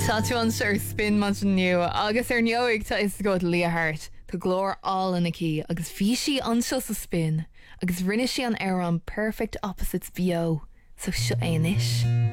Táúin ar spin man nniu agus ar neoigh tá is go líthart Tá glór all in cí agus bhí si anseo sa spin agus rinne si an ar an perfect opposites bio so seo éis.